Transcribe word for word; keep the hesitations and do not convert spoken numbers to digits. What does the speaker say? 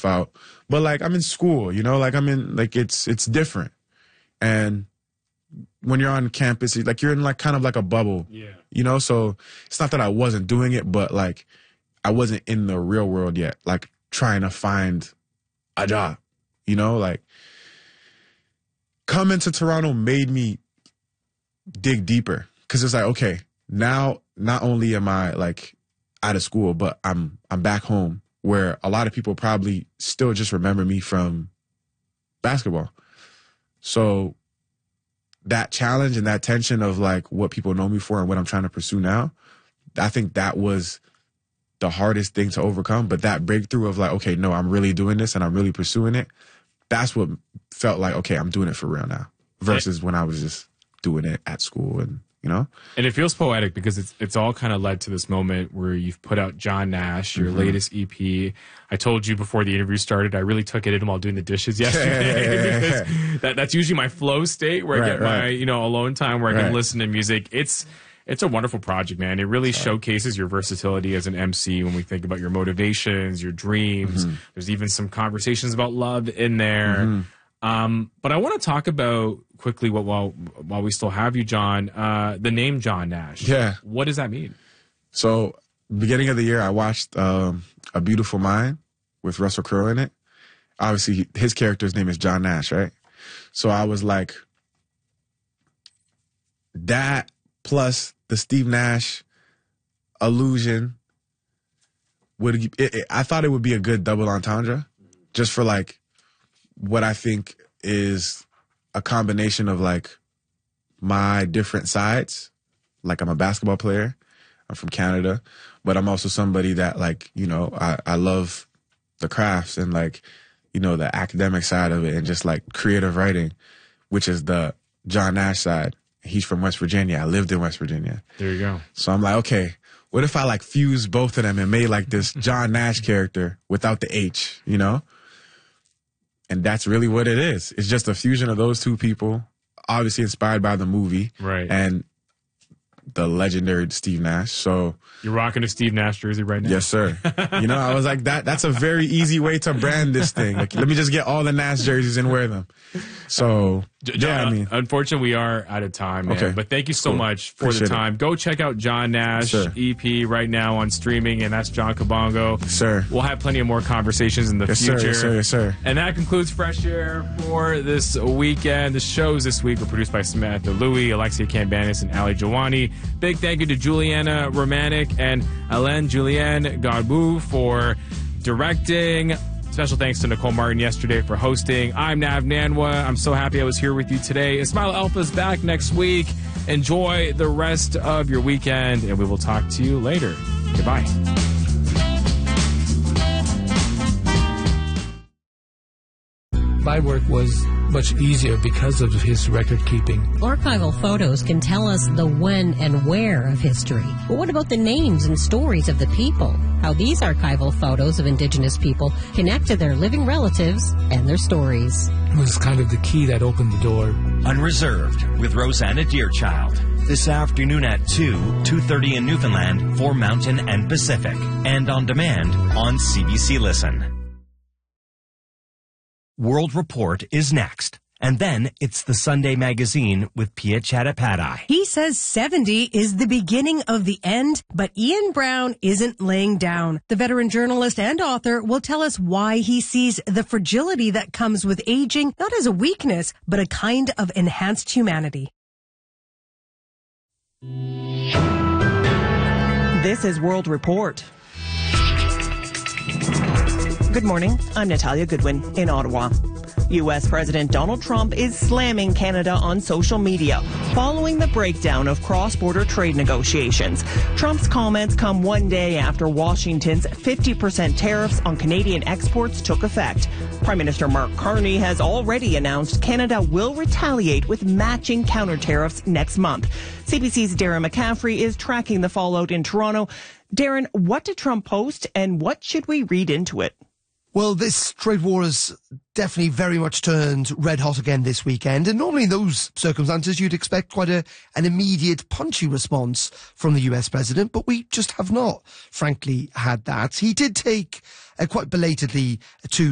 stuff out. But like I'm in school, you know, like I'm in like it's it's different. And when you're on campus, like you're in like kind of like a bubble. Yeah. You know, so it's not that I wasn't doing it, but like I wasn't in the real world yet, like trying to find a job. You know, like coming to Toronto made me dig deeper because it's like, okay, now not only am I like out of school, but I'm I'm back home where a lot of people probably still just remember me from basketball. So that challenge and that tension of like what people know me for and what I'm trying to pursue now, I think that was the hardest thing to overcome. But that breakthrough of like, okay, no, I'm really doing this and I'm really pursuing it. That's what felt like, okay, I'm doing it for real now versus when I was just doing it at school and, you know? And it feels poetic because it's it's all kind of led to this moment where you've put out John Nash, your mm-hmm. latest E P. I told you before the interview started, I really took it in while doing the dishes yesterday. because that, that's usually my flow state where right, I get right. my, you know, alone time where I right. can listen to music. It's It's a wonderful project, man. It really Sorry. showcases your versatility as an M C when we think about your motivations, your dreams. Mm-hmm. There's even some conversations about love in there. Mm-hmm. Um, but I want to talk about quickly what, while while we still have you, John, uh, the name John Nash. Yeah. What does that mean? So, beginning of the year, I watched um, A Beautiful Mind with Russell Crowe in it. Obviously, his character's name is John Nash, right? So I was like, that plus the Steve Nash illusion would it, it, I thought it would be a good double entendre just for like what I think is a combination of like my different sides. Like I'm a basketball player. I'm from Canada, but I'm also somebody that like, you know, I, I love the crafts and like, you know, the academic side of it and just like creative writing, which is the John Nash side. He's from West Virginia. I lived in West Virginia. There you go. So I'm like, okay, what if I like fused both of them and made like this John Nash character without the H, you know? And that's really what it is. It's just a fusion of those two people, obviously inspired by the movie. Right. And the legendary Steve Nash. So you're rocking a Steve Nash jersey right now. Yes, sir. You know, I was like, that. That's a very easy way to brand this thing. Like, let me just get all the Nash jerseys and wear them. So, John, yeah, I mean, unfortunately, we are out of time, man. Okay. But thank you so cool. much for Appreciate the time. It. Go check out John Nash sure. E P right now on streaming, and that's John Kabongo. Yes, sir. We'll have plenty of more conversations in the yes, future. Sir, yes, sir. Yes, sir. And that concludes Fresh Air for this weekend. The shows this week were produced by Samantha Louie, Alexia Cambanis, and Ali Jawani. Big thank you to Juliana Romanek and Alain Julien Godbout for directing. Special thanks to Nicole Martin yesterday for hosting. I'm Nav Nanwa. I'm so happy I was here with you today. Ismail Alpha's back next week. Enjoy the rest of your weekend, and we will talk to you later. Goodbye. My work was much easier because of his record keeping. Archival photos can tell us the when and where of history. But what about the names and stories of the people? How these archival photos of Indigenous people connect to their living relatives and their stories. It was kind of the key that opened the door. Unreserved with Rosanna Deerchild. This afternoon at two, two thirty in Newfoundland for Mountain and Pacific. And on demand on C B C Listen. World Report is next. And then it's the Sunday Magazine with Pia Chattopadhyay. He says seventy is the beginning of the end, but Ian Brown isn't laying down. The veteran journalist and author will tell us why he sees the fragility that comes with aging not as a weakness, but a kind of enhanced humanity. This is World Report. Good morning. I'm Natalia Goodwin in Ottawa. U S President Donald Trump is slamming Canada on social media following the breakdown of cross-border trade negotiations. Trump's comments come one day after Washington's fifty percent tariffs on Canadian exports took effect. Prime Minister Mark Carney has already announced Canada will retaliate with matching counter tariffs next month. C B C's Darren McCaffrey is tracking the fallout in Toronto. Darren, what did Trump post and what should we read into it? Well, this trade war has definitely very much turned red hot again this weekend. And normally in those circumstances, you'd expect quite a, an immediate punchy response from the U S president. But we just have not, frankly, had that. He did take uh, quite belatedly to